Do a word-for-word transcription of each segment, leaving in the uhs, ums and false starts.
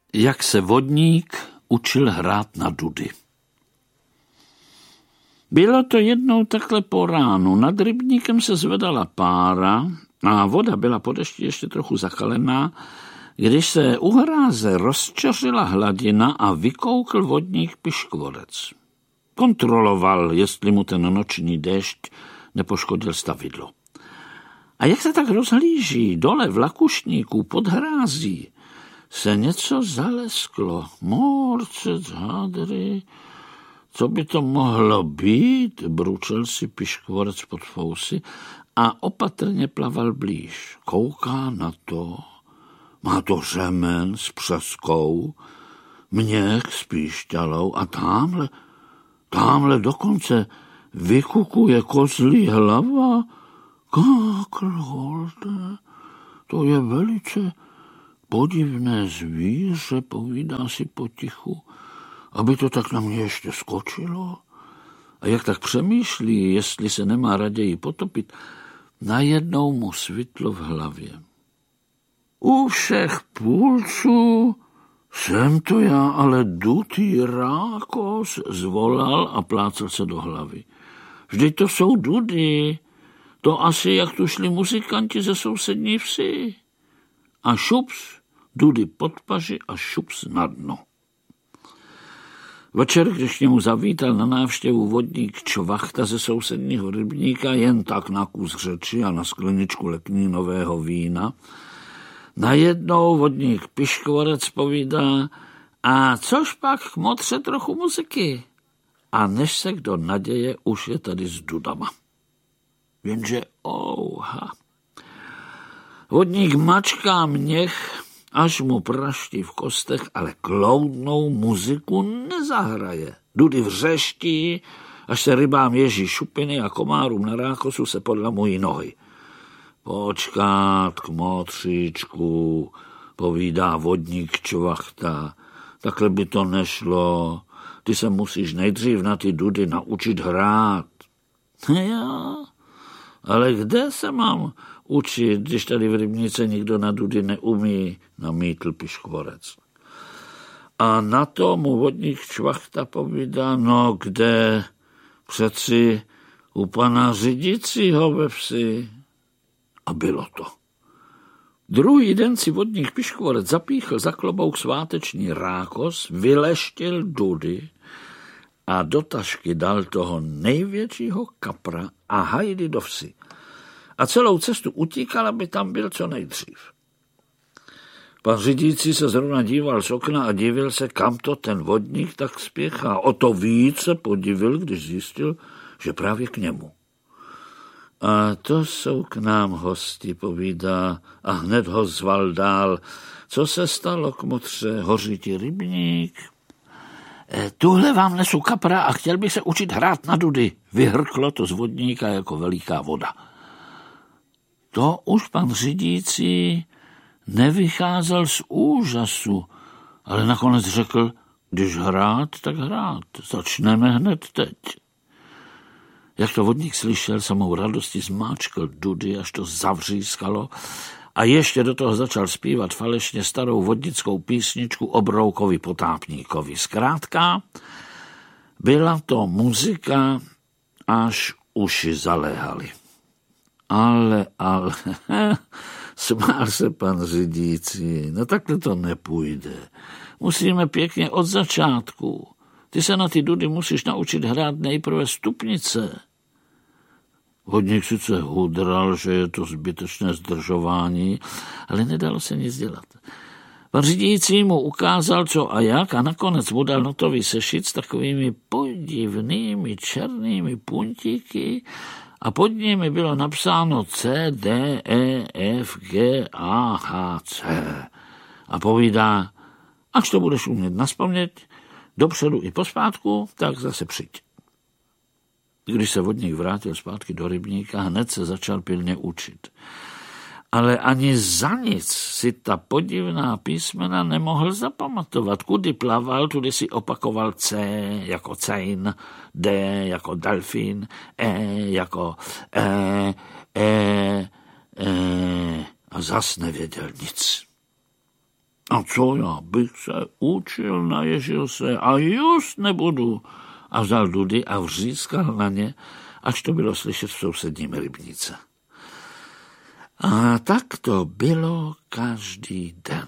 Jak se vodník učil hrát na dudy. Bylo to jednou takhle po ránu. Nad rybníkem se zvedala pára a voda byla po dešti ještě trochu zakalená, když se u hráze rozčeřila hladina a vykoukl vodník Piškvorec. Kontroloval, jestli mu ten noční déšť nepoškodil stavidlo. A jak se tak rozhlíží dole v Lakušníku pod hrází, se něco zalesklo. Morcec, hadry, co by to mohlo být? Bručel si Piškvorec pod fousy a opatrně plaval blíž. Kouká na to. Má to řemen s přeskou, měch s píšťalou a támhle, támhle dokonce vykukuje kozlí hlava. Kaklholde, to je velice podivné zvíře, povídá si potichu, aby to tak na mě ještě skočilo. A jak tak přemýšlí, jestli se nemá raději potopit, najednou mu svitlo v hlavě. U všech půlců jsem to já, ale dutý rákos, zvolal a plácal se do hlavy. Vždyť to jsou dudy, to asi jak tu šli muzikanti ze sousední vsi. A šups, dudy pod paži a šups na dno. Večer, když k němu zavítal na návštěvu vodník Čvachta ze sousedního rybníka, jen tak na kus řeči a na skleničku leknínového vína, najednou vodník Piškvorec povídá: a což pak k motře trochu muziky? A než se kdo naděje, už je tady s dudama. Jenže ouha. Vodník mačká měch, až mu praští v kostech, ale kloudnou muziku nezahraje. Dudy vřeští, až se rybám ježí šupiny a komárům na rákosu se podlamují nohy. Počkat, kmotříčku, povídá vodník Čvachta. Takhle by to nešlo. Ty se musíš nejdřív na ty dudy naučit hrát. Já? Ale kde se mám učit, když tady v rybnice nikdo na dudy neumí, namítl Piškvorec. A na to mu vodník Čvachta povídá: no kde? Přeci u pana řídícího ve vsi. A bylo to. Druhý den si vodník Piškvorec zapíchl za klobouk sváteční rákos, vyleštil dudy a do tašky dal toho největšího kapra a hajdy do vsi. A celou cestu utíkal, aby tam byl co nejdřív. Pan řídící se zrovna díval z okna a divil se, kam to ten vodník tak spěchá. O to víc se podivil, když zjistil, že právě k němu. A to jsou k nám hosti, povídá, a hned ho zval dál. Co se stalo, kmotře, hoří ti rybník? E, tuhle vám nesu kapra a chtěl bych se učit hrát na dudy. Vyhrklo to z vodníka jako veliká voda. To už pan řídící nevycházel z úžasu, ale nakonec řekl: když hrát, tak hrát. Začneme hned teď. Jak to vodník slyšel, samou radostí zmáčkl dudy, až to zavřískalo, a ještě do toho začal zpívat falešně starou vodnickou písničku o Broukovi potápníkovi. Zkrátka, byla to muzika, až uši zaléhaly. Ale, ale, smál se pan řídící, no takhle to nepůjde. Musíme pěkně od začátku. Ty se na ty dudy musíš naučit hrát nejprve stupnice. Vodník sice hudral, že je to zbytečné zdržování, ale nedalo se nic dělat. Pan řídící mu ukázal, co a jak, a nakonec mu dal notový sešit s takovými podivnými černými puntíky a pod nimi bylo napsáno C, D, E, F, G, A, H, C. A povídá: až to budeš umět nazpaměť, dopředu i pospátku, tak zase přijď. Když se vodník vrátil zpátky do rybníka, hned se začal pilně učit. Ale ani za nic si ta podivná písmena nemohl zapamatovat. Kudy plaval, tudy si opakoval C jako cejn, D jako delfín, E jako E, E, E a zas nevěděl nic. A co já bych se učil, naježil se a just nebudu. A vzal dudy a vřískal na ně, až to bylo slyšet v sousedním rybníce. A tak to bylo každý den.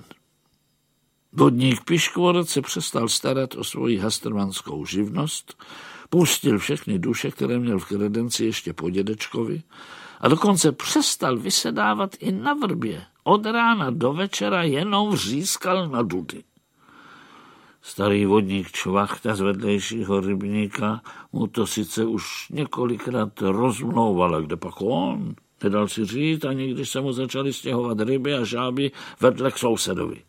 Vodník Piškvorec se přestal starat o svoji hastrmanskou živnost, pustil všechny duše, které měl v kredenci ještě po dědečkovi, a dokonce přestal vysedávat i na vrbě. Od rána do večera jenom vřískal na dudy. Starý vodník Čvachta z vedlejšího rybníka mu to sice už několikrát rozmlouval, a kde pak on, nedal si říct, ani když se mu začaly stěhovat ryby a žáby vedle k sousedovi.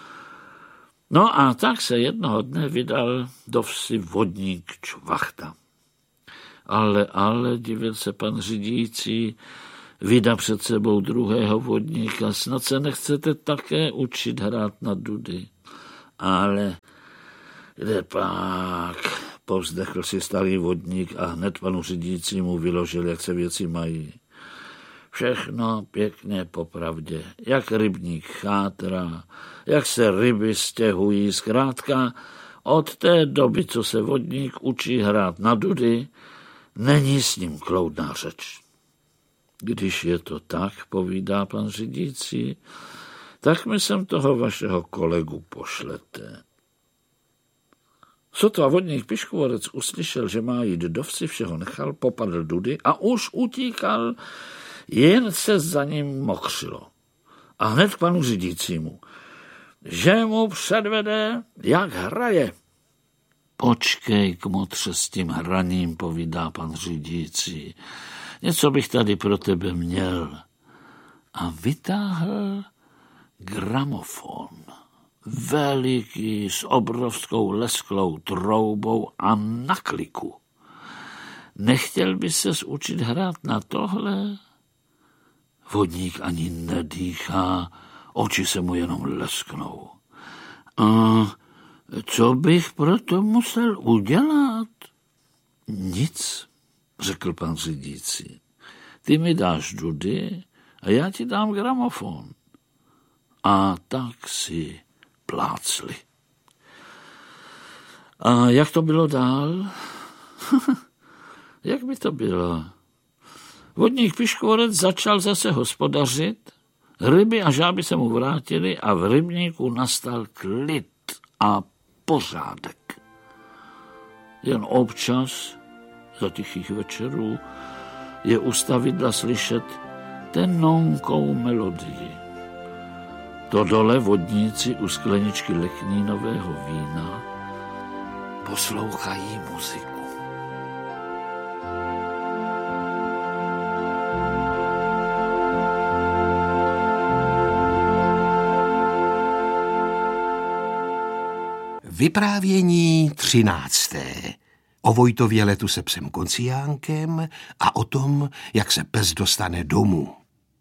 No a tak se jednoho dne vydal do vsi vodník Čvachta. Ale, ale, divil se pan řídící, vydá před sebou druhého vodníka, snad se nechcete také učit hrát na dudy. Ale kde pak, povzdechl si starý vodník a hned panu řídícímu vyložil, jak se věci mají. Všechno pěkně popravdě, jak rybník chátrá, jak se ryby stěhují, zkrátka od té doby, co se vodník učí hrát na dudy, není s ním kloudná řeč. Když je to tak, povídá pan řídící, tak mi sem toho vašeho kolegu pošlete. Sotva vodník Piškvorec uslyšel, že má jít do vsi, všeho nechal, popadl dudy a už utíkal, jen se za ním mokřilo. A hned k panu řídícímu, že mu předvede, jak hraje. Počkej, kmotře, s tím hraním, povídá pan řídící. Něco bych tady pro tebe měl. A vytáhl gramofon. Veliký, s obrovskou lesklou troubou a na kliku. Nechtěl by ses učit hrát na tohle? Vodník ani nedýchá, oči se mu jenom lesknou. A co bych proto musel udělat? Nic, řekl pan řídící. Ty mi dáš dudy a já ti dám gramofon. A tak si plácli. A jak to bylo dál? Jak by to bylo? Vodník Piškvorec začal zase hospodařit, ryby a žáby se mu vrátily a v rybníku nastal klid a pořádek. Jen občas, za tichých večerů, je u stavidla slyšet tenonkou melodii. To dole vodníci u skleničky leknínového vína poslouchají muziku. Vyprávění třinácté. O Vojtově letu se psem Konciánkem a o tom, jak se pes dostane domů.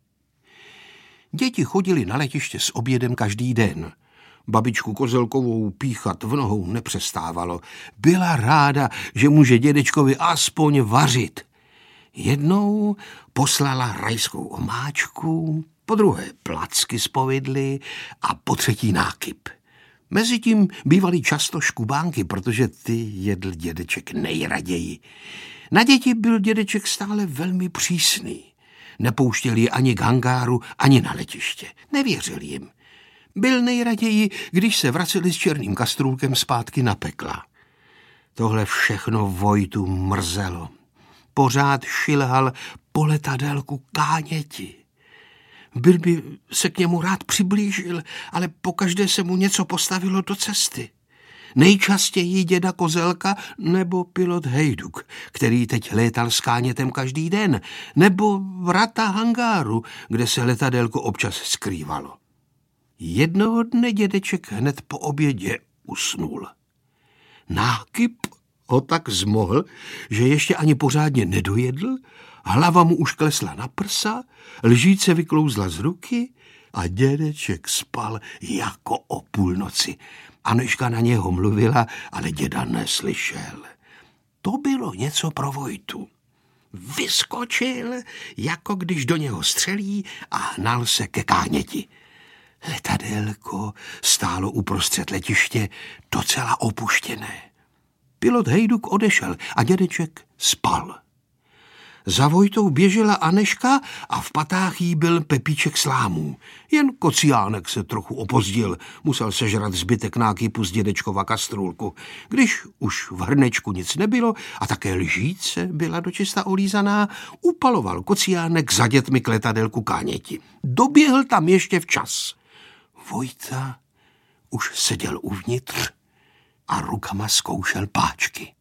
Děti chodili na letiště s obědem každý den. Babičku Kozelkovou píchat v nohou nepřestávalo. Byla ráda, že může dědečkovi aspoň vařit. Jednou poslala rajskou omáčku, po druhé placky z povidly a po třetí nákyp. Mezitím bývaly často škubánky, protože ty jedl dědeček nejraději. Na děti byl dědeček stále velmi přísný. Nepouštěl je ani k hangáru, ani na letiště. Nevěřil jim. Byl nejraději, když se vraceli s černým kastrůlkem zpátky na pekla. Tohle všechno Vojtu mrzelo. Pořád šilhal po letadélku káněti. Byl by se k němu rád přiblížil, ale pokaždé se mu něco postavilo do cesty. Nejčastěji děda Kozelka nebo pilot Hejduk, který teď létal s kánětem každý den, nebo vrata hangáru, kde se letadélko občas skrývalo. Jednoho dne dědeček hned po obědě usnul. Nákyp ho tak zmohl, že ještě ani pořádně nedojedl, hlava mu už klesla na prsa, lžíce vyklouzla z ruky a dědeček spal jako o půlnoci. Anuška na něho mluvila, ale děda neslyšel. To bylo něco pro Vojtu. Vyskočil, jako když do něho střelí, a hnal se ke káněti. Letadélko stálo uprostřed letiště docela opuštěné. Pilot Hejduk odešel a dědeček spal. Za Vojtou běžela Anežka a v patách jí byl Pepíček slámů. Jen Kociánek se trochu opozdil, musel sežrat zbytek nákypu z dědečkova kastrůlku. Když už v hrnečku nic nebylo a také lžíce byla dočista olízaná, upaloval Kociánek za dětmi k letadélku Káněti. Doběhl tam ještě včas. Vojta už seděl uvnitř a rukama zkoušel páčky.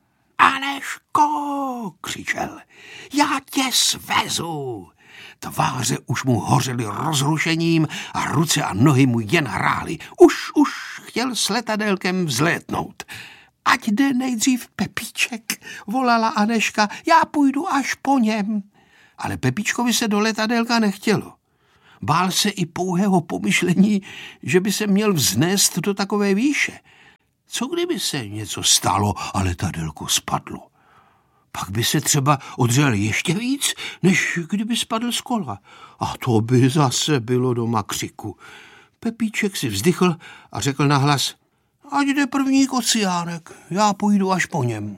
Anežko, křičel, já tě svezu. Tváře už mu hořely rozrušením a ruce a nohy mu jen hrály. Už, už chtěl s letadélkem vzlétnout. Ať jde nejdřív Pepíček, volala Anežka, já půjdu až po něm. Ale Pepíčkovi se do letadélka nechtělo. Bál se i pouhého pomyšlení, že by se měl vznést do takové výše. Co kdyby se něco stalo a letadélko spadlo? Pak by se třeba odřel ještě víc, než kdyby spadl z kola. A to by zase bylo doma křiku. Pepíček si vzdychl a řekl nahlas, ať jde první Kociánek, já půjdu až po něm.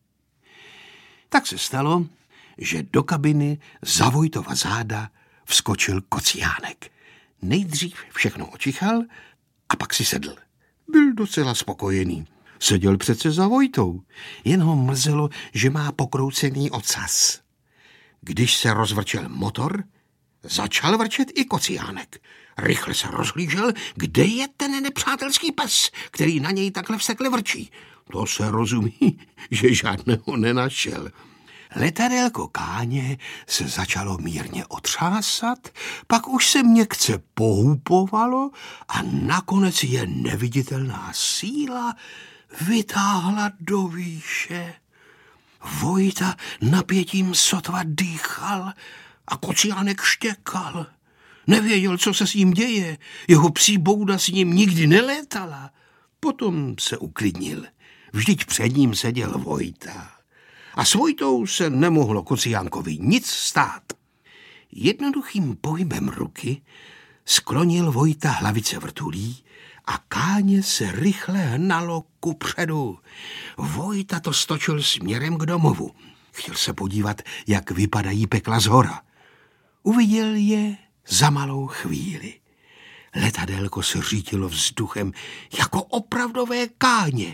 Tak se stalo, že do kabiny za Vojtova záda vskočil Kociánek. Nejdřív všechno očichal a pak si sedl. Byl docela spokojený. Seděl přece za Vojtou. Jen ho mrzelo, že má pokroucený ocas. Když se rozvrčel motor, začal vrčet i Kociánek. Rychle se rozhlížel, kde je ten nepřátelský pes, který na něj takhle vsekle vrčí. To se rozumí, že žádného nenašel. Letadélko Káně se začalo mírně otřásat, pak už se měkce pohupovalo a nakonec je neviditelná síla vytáhla do výše. Vojta napětím sotva dýchal a Kociánek štěkal. Nevěděl, co se s ním děje, jeho psí bouda s ním nikdy nelétala. Potom se uklidnil, vždyť před ním seděl Vojta. A s Vojtou se nemohlo Kociánkovi nic stát. Jednoduchým pohybem ruky sklonil Vojta hlavice vrtulí a Káně se rychle hnalo kupředu. Vojta to stočil směrem k domovu. Chtěl se podívat, jak vypadají pekla zhora. Uviděl je za malou chvíli. Letadélko se řítilo vzduchem jako opravdové káně.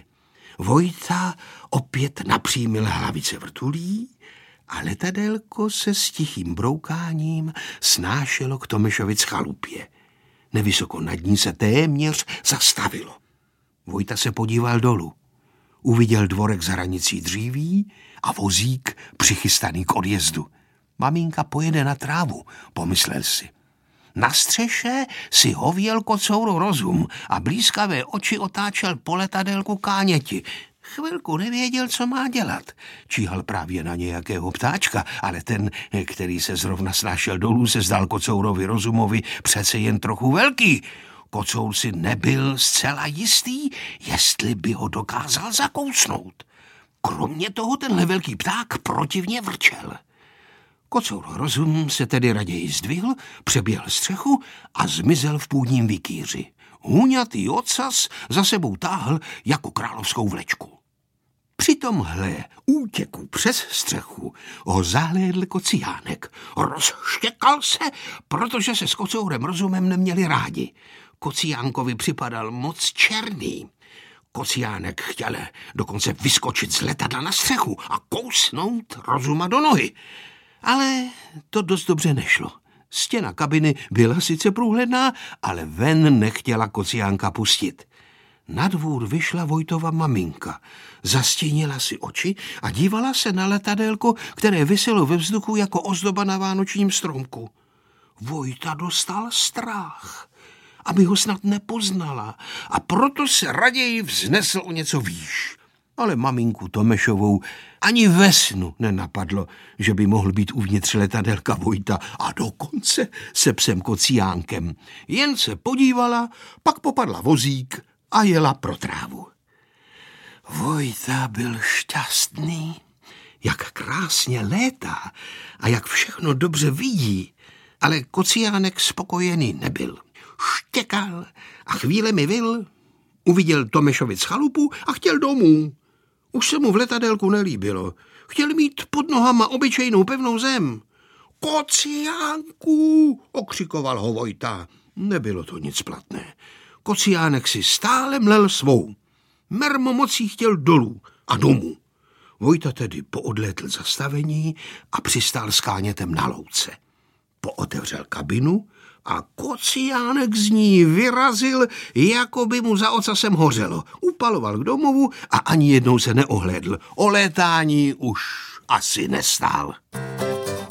Vojta opět napřímil hlavice vrtulí a letadélko se s tichým broukáním snášelo k Tomešovic chalupě. Nevysoko nad ní se téměř zastavilo. Vojta se podíval dolů. Uviděl dvorek za hranicí dříví a vozík přichystaný k odjezdu. Maminka pojede na trávu, pomyslel si. Na střeše si hověl kocouru rozum a blízkavé oči otáčel po letadélku Káněti. Chvilku nevěděl, co má dělat. Číhal právě na nějakého ptáčka, ale ten, který se zrovna snášel dolů, se zdal kocourovi rozumovi přece jen trochu velký. Kocour si nebyl zcela jistý, jestli by ho dokázal zakousnout. Kromě toho tenhle velký pták protivně vrčel. Kocour rozum se tedy raději zdvihl, přeběhl střechu a zmizel v půdním vikýři. Hůňatý ocas za sebou táhl jako královskou vlečku. Při tomhle útěku přes střechu ho zahlédl Kociánek. Rozštěkal se, protože se s kocourem rozumem neměli rádi. Kociánkovi připadal moc černý. Kociánek chtěl dokonce vyskočit z letadla na střechu a kousnout rozuma do nohy. Ale to dost dobře nešlo. Stěna kabiny byla sice průhledná, ale ven nechtěla Kociánka pustit. Na dvůr vyšla Vojtova maminka. Zastínila si oči a dívala se na letadélko, které viselo ve vzduchu jako ozdoba na vánočním stromku. Vojta dostal strach, aby ho snad nepoznala, a proto se raději vznesl o něco výš. Ale maminku Tomešovou ani ve snu nenapadlo, že by mohl být uvnitř letadélka Vojta a dokonce se psem Kociánkem. Jen se podívala, pak popadla vozík a jela pro trávu. Vojta byl šťastný, jak krásně létá a jak všechno dobře vidí, ale Kociánek spokojený nebyl. štěkal a chvíle mi vil. Uviděl Tomešovic chalupu a chtěl domů. Už se mu v letadélku nelíbilo. Chtěl mít pod nohama obyčejnou pevnou zem. Kociánku, okřikoval ho Vojta. Nebylo to nic platné. Kociánek si stále mlel svou. Mermomocí chtěl dolů a domů. Vojta tedy poodlétl zastavení a přistál s Kánětem na louce. Pootevřel kabinu a Kociánek z ní vyrazil, jako by mu za ocasem hořelo. Upaloval k domovu a ani jednou se neohlédl. O létání už asi nestál.